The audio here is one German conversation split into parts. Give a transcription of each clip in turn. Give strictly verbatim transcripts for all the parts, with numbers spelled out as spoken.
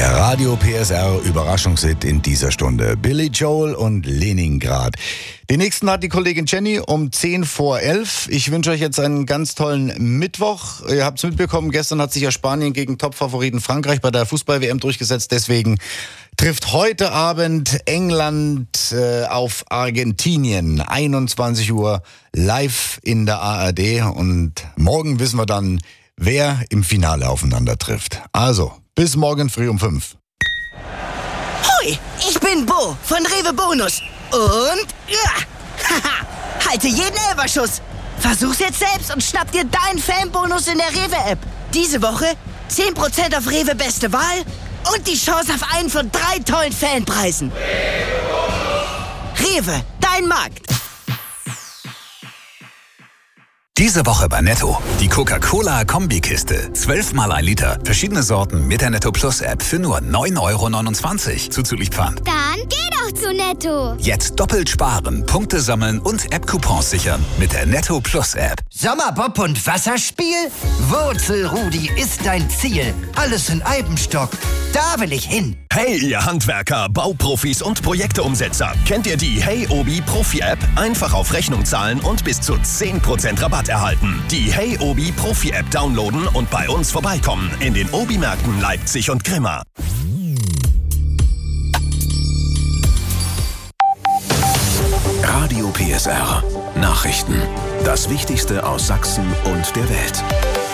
Der Radio P S R Überraschungshit in dieser Stunde. Billy Joel und Leningrad. Den nächsten hat die Kollegin Jenny um zehn vor elf. Ich wünsche euch jetzt einen ganz tollen Mittwoch. Ihr habt es mitbekommen, gestern hat sich ja Spanien gegen Topfavoriten Frankreich bei der Fußball-W M durchgesetzt. Deswegen trifft heute Abend England äh, auf Argentinien. einundzwanzig Uhr live in der A R D. Und morgen wissen wir dann, wer im Finale aufeinander trifft. Also, bis morgen früh um fünf. Hoi, ich bin Bo von Rewe Bonus. Und ja, haha, halte jeden Elferschuss. Versuch's jetzt selbst und schnapp dir deinen Fanbonus in der Rewe-App. Diese Woche zehn Prozent auf Rewe Beste Wahl und die Chance auf einen von drei tollen Fanpreisen. Rewe, dein Markt. Diese Woche bei Netto. Die Coca-Cola-Kombikiste. zwölf mal ein Liter. Verschiedene Sorten mit der Netto Plus App für nur neun Euro neunundzwanzig. Zuzüglich Pfand. Dann geh doch zu Netto. Jetzt doppelt sparen, Punkte sammeln und App-Coupons sichern mit der Netto Plus App. Sommerbob und Wasserspiel? Wurzelrudi ist dein Ziel. Alles in Eibenstock. Da will ich hin. Hey, ihr Handwerker, Bauprofis und Projekteumsetzer. Kennt ihr die Hey Obi Profi-App? Einfach auf Rechnung zahlen und bis zu zehn Prozent Rabatt erhalten. Die Hey Obi Profi-App downloaden und bei uns vorbeikommen. In den Obi-Märkten Leipzig und Grimma. Radio P S R. Nachrichten. Das Wichtigste aus Sachsen und der Welt.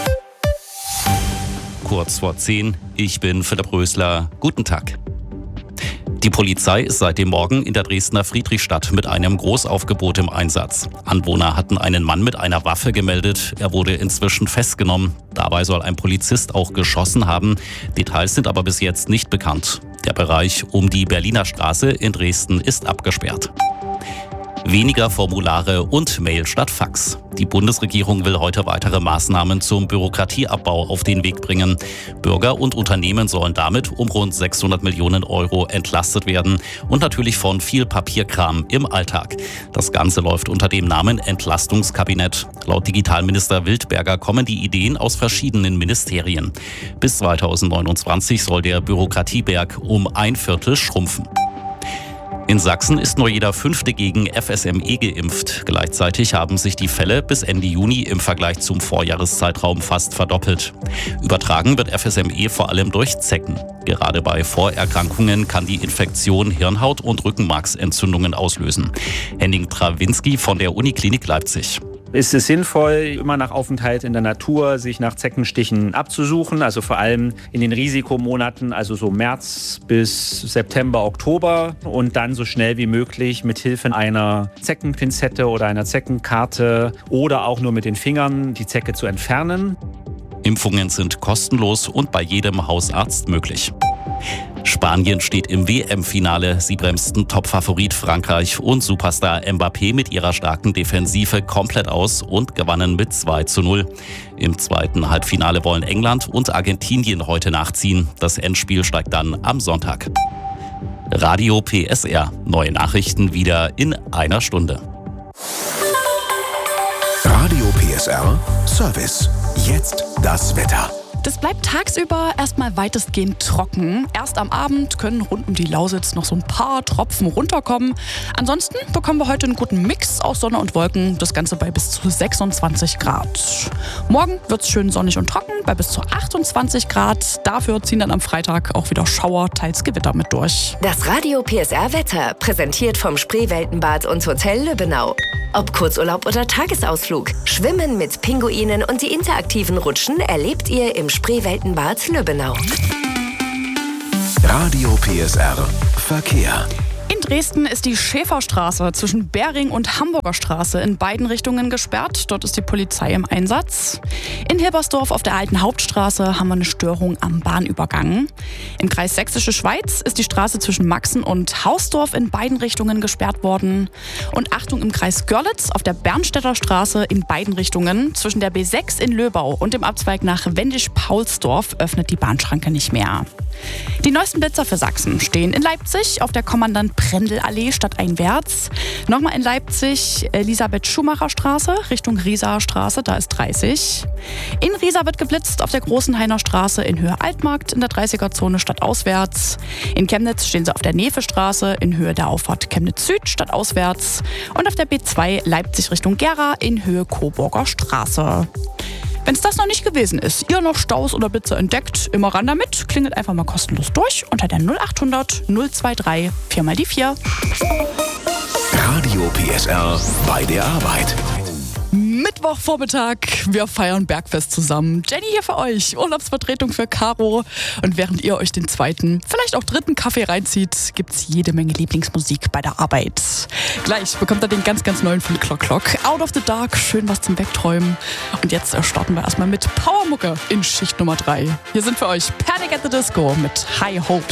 Kurz vor zehn, ich bin Philipp Rösler. Guten Tag. Die Polizei ist seit dem Morgen in der Dresdner Friedrichstadt mit einem Großaufgebot im Einsatz. Anwohner hatten einen Mann mit einer Waffe gemeldet. Er wurde inzwischen festgenommen. Dabei soll ein Polizist auch geschossen haben. Details sind aber bis jetzt nicht bekannt. Der Bereich um die Berliner Straße in Dresden ist abgesperrt. Weniger Formulare und Mail statt Fax. Die Bundesregierung will heute weitere Maßnahmen zum Bürokratieabbau auf den Weg bringen. Bürger und Unternehmen sollen damit um rund sechshundert Millionen Euro entlastet werden und natürlich von viel Papierkram im Alltag. Das Ganze läuft unter dem Namen Entlastungskabinett. Laut Digitalminister Wildberger kommen die Ideen aus verschiedenen Ministerien. Bis zweitausendneunundzwanzig soll der Bürokratieberg um ein Viertel schrumpfen. In Sachsen ist nur jeder Fünfte gegen F S M E geimpft. Gleichzeitig haben sich die Fälle bis Ende Juni im Vergleich zum Vorjahreszeitraum fast verdoppelt. Übertragen wird F S M E vor allem durch Zecken. Gerade bei Vorerkrankungen kann die Infektion Hirnhaut- und Rückenmarksentzündungen auslösen. Henning Trawinski von der Uniklinik Leipzig. Ist es sinnvoll, immer nach Aufenthalt in der Natur sich nach Zeckenstichen abzusuchen, also vor allem in den Risikomonaten, also so März bis September, Oktober und dann so schnell wie möglich mit Hilfe einer Zeckenpinzette oder einer Zeckenkarte oder auch nur mit den Fingern die Zecke zu entfernen. Impfungen sind kostenlos und bei jedem Hausarzt möglich. Spanien steht im W M-Finale. Sie bremsten Topfavorit Frankreich und Superstar Mbappé mit ihrer starken Defensive komplett aus und gewannen mit zwei zu null. Im zweiten Halbfinale wollen England und Argentinien heute nachziehen. Das Endspiel steigt dann am Sonntag. Radio P S R. Neue Nachrichten wieder in einer Stunde. Radio P S R Service. Jetzt das Wetter. Das bleibt tagsüber erstmal weitestgehend trocken. Erst am Abend können rund um die Lausitz noch so ein paar Tropfen runterkommen. Ansonsten bekommen wir heute einen guten Mix aus Sonne und Wolken. Das Ganze bei bis zu sechsundzwanzig Grad. Morgen wird es schön sonnig und trocken bei bis zu achtundzwanzig Grad. Dafür ziehen dann am Freitag auch wieder Schauer, teils Gewitter mit durch. Das Radio P S R Wetter, präsentiert vom Spreeweltenbad und Hotel Lübbenau. Ob Kurzurlaub oder Tagesausflug, Schwimmen mit Pinguinen und die interaktiven Rutschen erlebt ihr im Spreeweltenbad Lübbenau. Radio P S R Verkehr. In Dresden ist die Schäferstraße zwischen Bering und Hamburger Straße in beiden Richtungen gesperrt. Dort ist die Polizei im Einsatz. In Hilbersdorf auf der alten Hauptstraße haben wir eine Störung am Bahnübergang. Im Kreis Sächsische Schweiz ist die Straße zwischen Maxen und Hausdorf in beiden Richtungen gesperrt worden. Und Achtung, im Kreis Görlitz auf der Bernstädter Straße in beiden Richtungen zwischen der B sechs in Löbau und dem Abzweig nach Wendisch-Paulsdorf öffnet die Bahnschranke nicht mehr. Die neuesten Blitzer für Sachsen stehen in Leipzig auf der Kommandant Prendelallee stadteinwärts. Nochmal in Leipzig Elisabeth-Schumacher-Straße Richtung Riesaer Straße, da ist dreißig. In Riesa wird geblitzt auf der Großenhainer Straße in Höhe Altmarkt in der dreißiger-Zone stadtauswärts. In Chemnitz stehen sie auf der Nefe-Straße in Höhe der Auffahrt Chemnitz Süd stadtauswärts. Und auf der B zwei Leipzig Richtung Gera in Höhe Coburger Straße. Wenn es das noch nicht gewesen ist, ihr noch Staus oder Blitze entdeckt, immer ran damit, klingelt einfach mal kostenlos durch unter der null achthundert null drei vier mal die vier. Radio P S R bei der Arbeit. Mittwochvormittag, wir feiern Bergfest zusammen. Jenny hier für euch, Urlaubsvertretung für Caro. Und während ihr euch den zweiten, vielleicht auch dritten Kaffee reinzieht, gibt's jede Menge Lieblingsmusik bei der Arbeit. Gleich bekommt ihr den ganz, ganz neuen von Clock Clock. Out of the Dark, schön was zum Wegträumen. Und jetzt starten wir erstmal mit Powermucke in Schicht Nummer drei. Hier sind für euch Panic at the Disco mit High Hopes.